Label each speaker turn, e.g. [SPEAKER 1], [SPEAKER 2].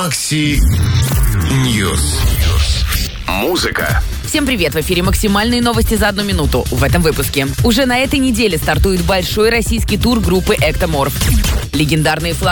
[SPEAKER 1] Макси Ньюс. Музыка.
[SPEAKER 2] Всем привет! В эфире максимальные новости за 1 минуту. В этом выпуске. Уже на этой неделе стартует большой российский тур группы «Эктоморф». Легендарные